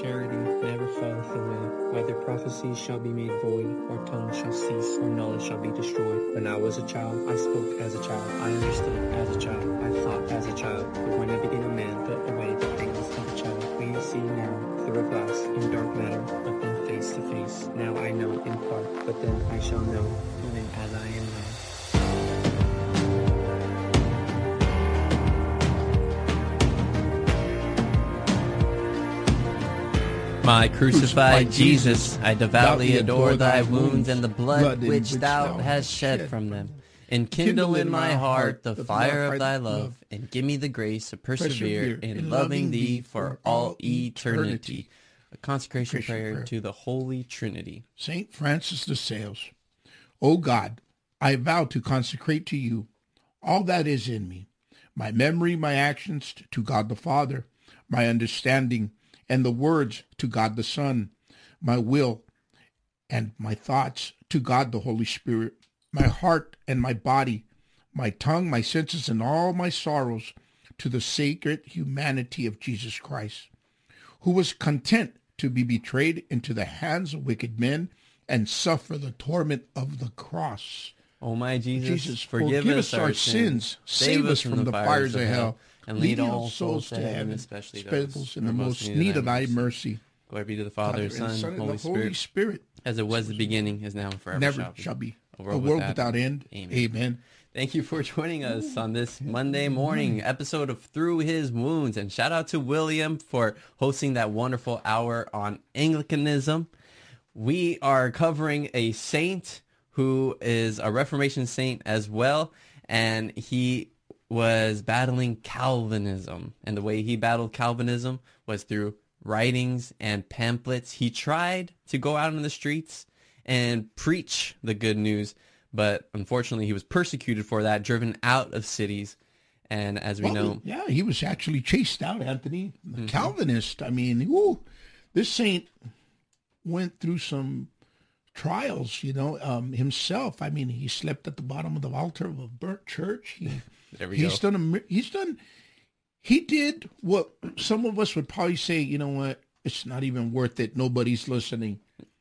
charity never falleth away. Whether prophecies shall be made void, or tongues shall cease, or knowledge shall be destroyed. When I was a child, I spoke as a child. I understood as a child. I thought as a child. But when I became a man, put away the things of a child. We see now through a glass, in dark matter, but then face to face. Now I know in part, but then I shall know, even as I am known. My crucified Jesus, I devoutly adore thy wounds and the blood which thou hast shed from them. Enkindle in my heart the fire of thy love, and give me the grace to persevere in loving thee for all eternity. A consecration prayer to the Holy Trinity. Saint Francis de Sales. O God, I vow to consecrate to you all that is in me, my memory, my actions to God the Father, my understanding, and the words to God the Son, my will and my thoughts to God the Holy Spirit, my heart and my body, my tongue, my senses, and all my sorrows to the sacred humanity of Jesus Christ, who was content to be betrayed into the hands of wicked men and suffer the torment of the cross. O my Jesus, forgive us our sins, save us from the fires of hell, and lead all souls to heaven, especially those in the most need of thy mercy. Glory be to the Father, Son, and Holy Spirit, as it was at the beginning, is now, and forever never shall be. A world without end. Amen. Thank you for joining us on this Monday morning episode of Through His Wounds. And shout out to William for hosting that wonderful hour on Anglicanism. We are covering a saint who is a Reformation saint as well, and he was battling Calvinism. And the way he battled Calvinism was through writings and pamphlets. He tried to go out in the streets and preach the good news, but unfortunately he was persecuted for that, driven out of cities. And as we know... Yeah, he was actually chased out, Anthony. The Calvinist, I mean, this saint went through some trials, himself. I mean, he slept at the bottom of the altar of a burnt church. He did what some of us would probably say, you know what, it's not even worth it. Nobody's listening,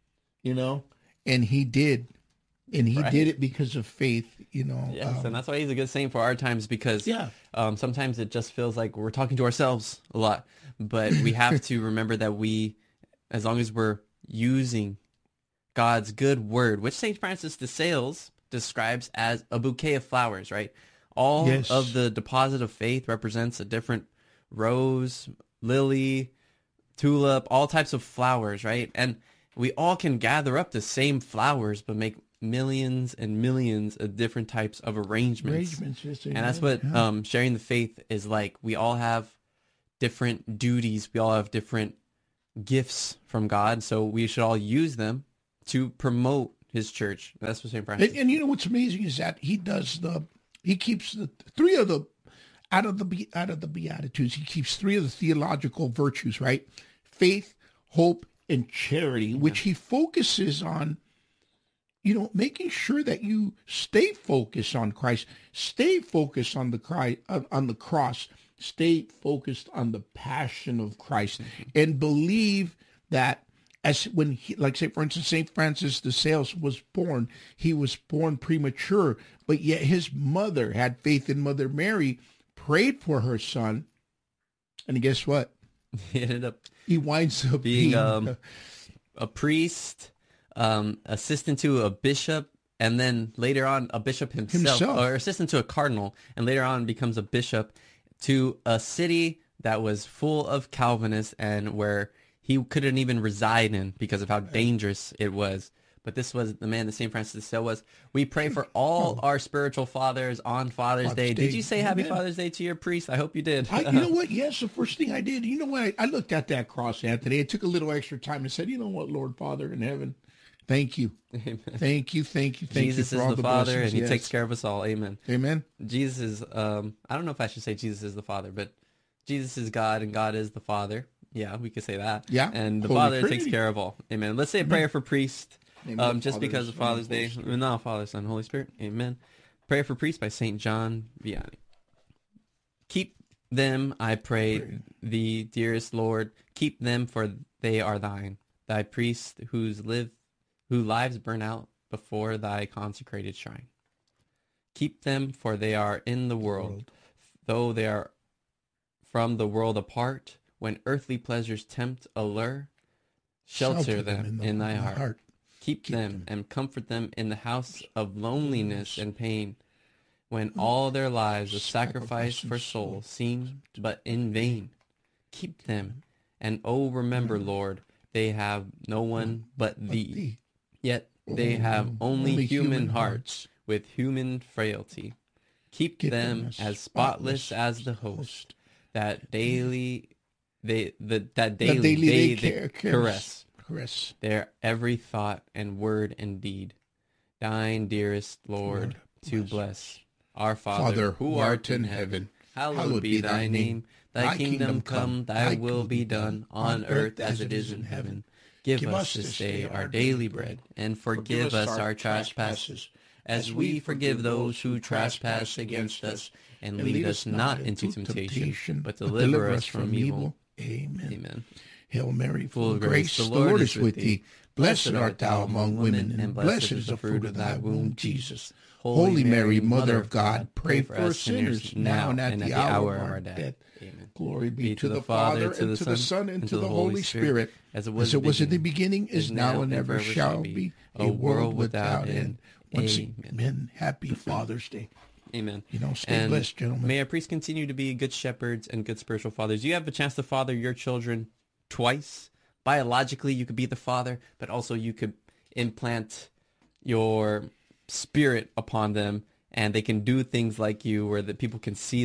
and he did. And he did it because of faith, Yes, and that's why he's a good saint for our times, because sometimes it just feels like we're talking to ourselves a lot. But we have to remember that as long as we're using God's good word, which St. Francis de Sales describes as a bouquet of flowers, right? All of the deposit of faith represents a different rose, lily, tulip, all types of flowers, right? And we all can gather up the same flowers, but make millions and millions of different types of arrangements. And that's what sharing the faith is like. We all have different duties. We all have different gifts from God. So we should all use them to promote his church. That's what St. Francis. And you know what's amazing is that he keeps the three of the out of the Beatitudes. He keeps three of the theological virtues, right? Faith, hope, and charity, which he focuses on, making sure that you stay focused on Christ, stay focused on the cross, stay focused on the passion of Christ, and believe that for instance, St. Francis de Sales was born. He was born premature, but yet his mother had faith in Mother Mary, prayed for her son, and guess what? He winds up being a priest, assistant to a bishop, and then later on a bishop himself, or assistant to a cardinal, and later on becomes a bishop to a city that was full of Calvinists and where he couldn't even reside in because of how dangerous it was. But this was the man that St. Francis de Sales was. We pray for all our spiritual fathers on Father's Day. Did you say Happy Father's Day to your priest? I hope you did. You know what? Yes, the first thing I did. You know what? I looked at that cross, Anthony. I took a little extra time and said, you know what, Lord Father in heaven, thank you. Amen. Thank you. Jesus you for is all the Father, and he takes care of us all. Amen. Amen. Jesus is, I don't know if I should say Jesus is the Father, but Jesus is God, and God is the Father. Yeah, we could say that. Yeah. And the Father takes care of all. Amen. Let's say a prayer for priest. Just because of Father's Day. No, Father, Son, Holy Spirit. Amen. Prayer for priest by St. John Vianney. Keep them, I pray thee, dearest Lord. Keep them, for they are thine. Thy priests whose lives burn out before thy consecrated shrine. Keep them, for they are in the world, though they are from the world apart. When earthly pleasures tempt, allure, shelter them in thy heart. Keep them and comfort them in the house of loneliness and pain. When all their lives of sacrifice for soul seem but in vain. Keep them, and oh, remember, Lord, they have no one but thee. Yet they have only human hearts with human frailty. Keep them as spotless as the host that daily they caress their every thought and word and deed. Thine, dearest Lord, to bless. Our Father, who art in heaven, hallowed be thy name. Thy kingdom come, thy will be done, on earth as it is in heaven. Give us this day our daily bread, and forgive us our trespasses, as we forgive those who trespass against us. And lead us not into temptation, but deliver us from evil. Amen. Amen. Hail Mary, full of grace, the Lord is with thee. Blessed art thou among women, and blessed is the fruit of thy womb, Jesus. Holy Mary, Mother of God, pray for us sinners, now and at the hour of our death. Amen. Glory be to the Father, and to the Son, and to the Holy Spirit, as it was in the beginning, is now, and ever shall be, a world without end. Amen. Happy Father's Day. Amen. Stay blessed, gentlemen. May our priests continue to be good shepherds and good spiritual fathers. You have a chance to father your children twice. Biologically, you could be the father, but also you could implant your spirit upon them, and they can do things like you, where the people can see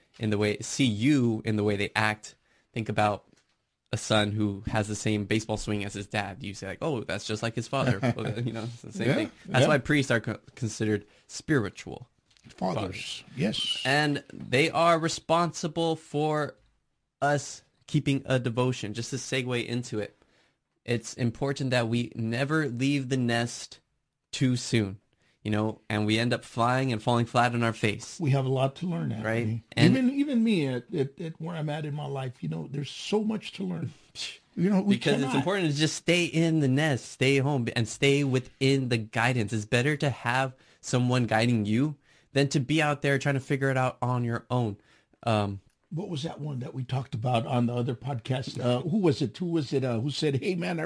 you in the way they act. Think about a son who has the same baseball swing as his dad. You say, like, oh, that's just like his father. It's the same thing. That's why priests are considered spiritual fathers. Yes. And they are responsible for us keeping a devotion. Just to segue into it, it's important that we never leave the nest too soon, and we end up flying and falling flat on our face. We have a lot to learn, right? And even me at where I'm at in my life, there's so much to learn. Because it's important to just stay in the nest, stay home, and stay within the guidance. It's better to have someone guiding you than to be out there trying to figure it out on your own. What was that one that we talked about on the other podcast? Who was it? Who said, "Hey man,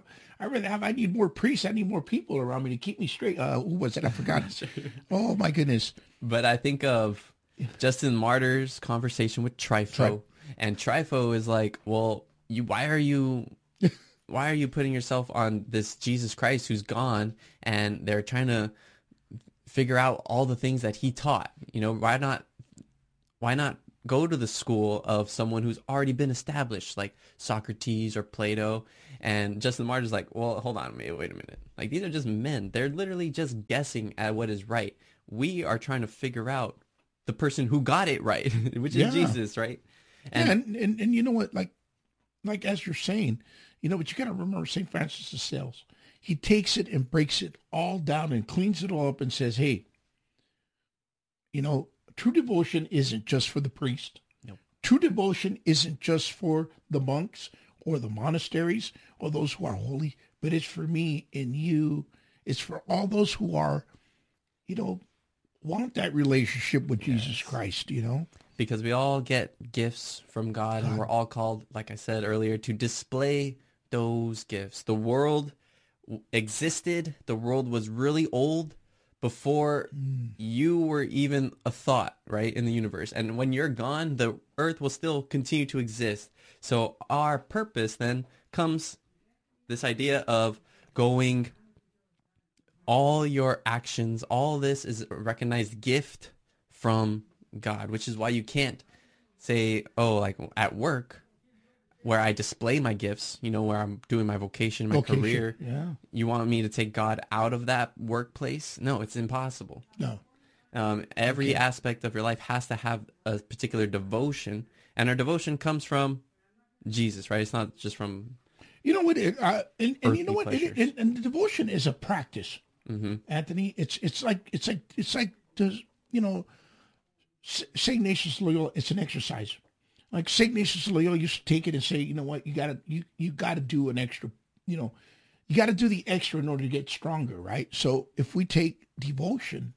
I need more priests. I need more people around me to keep me straight." Who was it? I forgot. Oh my goodness! But I think of Justin Martyr's conversation with Trypho, and Trypho is like, "Well, why are you putting yourself on this Jesus Christ who's gone?" And they're trying to figure out all the things that he taught. Why not go to the school of someone who's already been established, like Socrates or Plato? And Justin Martyr's like, well, hold on, wait a minute. Like, these are just men. They're literally just guessing at what is right. We are trying to figure out the person who got it right, which is Jesus, right? And you know what, like as you're saying, but you got to remember St. Francis of Sales. He takes it and breaks it all down and cleans it all up and says, hey, true devotion isn't just for the priest. Nope. True devotion isn't just for the monks or the monasteries or those who are holy, but it's for me and you. It's for all those who are, want that relationship with Jesus Christ, Because we all get gifts from God, and we're all called, like I said earlier, to display those gifts. The world existed. The world was really old before you were even a thought, right, in the universe. And when you're gone, the earth will still continue to exist. So our purpose then comes this idea of going, all your actions, all this is a recognized gift from God, which is why you can't say, oh, like at work, where I display my gifts, where I'm doing my vocation, my career. Yeah. You want me to take God out of that workplace? No, it's impossible. No. Every aspect of your life has to have a particular devotion, and our devotion comes from Jesus, right? It's not just from. You know what? And you know what? And the devotion is a practice, Anthony. It's like St. Ignatius Loyola. It's an exercise. Like St. Ignatius of Loyola used to take it and say, you know what, you gotta do an extra, you gotta do the extra in order to get stronger, right? So if we take devotion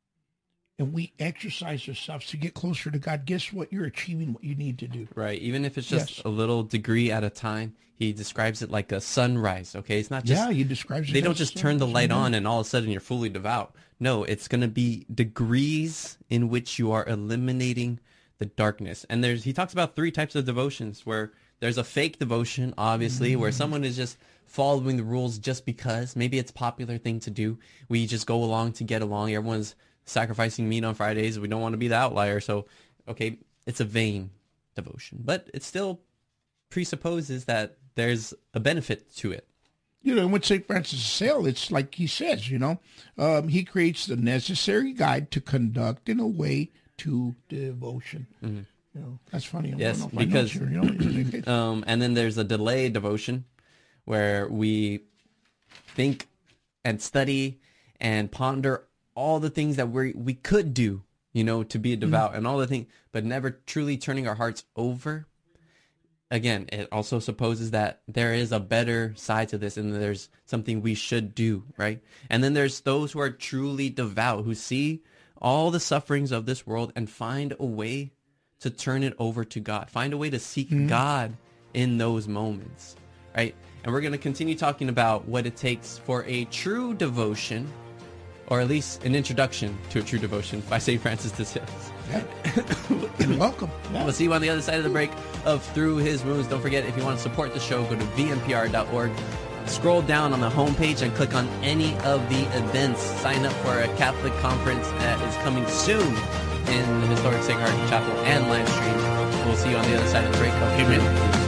and we exercise ourselves to get closer to God, guess what? You're achieving what you need to do. Right. Even if it's just a little degree at a time, he describes it like a sunrise. Okay. It's not just, he describes it. They don't just turn the light on and all of a sudden you're fully devout. No, it's going to be degrees in which you are eliminating the darkness. And he talks about 3 types of devotions, where there's a fake devotion, obviously, where someone is just following the rules just because maybe it's a popular thing to do. We just go along to get along. Everyone's sacrificing meat on Fridays. We don't want to be the outlier. So, okay, it's a vain devotion, but it still presupposes that there's a benefit to it. With St. Francis of Sales, it's like he says, he creates the necessary guide to conduct in a way to devotion. Mm-hmm. That's funny. Yes, because, and then there's a delayed devotion where we think and study and ponder all the things that we could do, to be devout and all the things, but never truly turning our hearts over. Again, it also supposes that there is a better side to this and there's something we should do, right? And then there's those who are truly devout, who see all the sufferings of this world and find a way to turn it over to God, find a way to seek God in those moments, right? And we're going to continue talking about what it takes for a true devotion, or at least an introduction to a true devotion by St. Francis de Sales. You're welcome. Yeah. We'll see you on the other side of the break of Through His Wounds. Don't forget, if you want to support the show, go to vmpr.org. Scroll down on the homepage and click on any of the events. Sign up for a Catholic conference that is coming soon in the historic Sacred Heart Chapel and live stream. We'll see you on the other side of the break. Amen.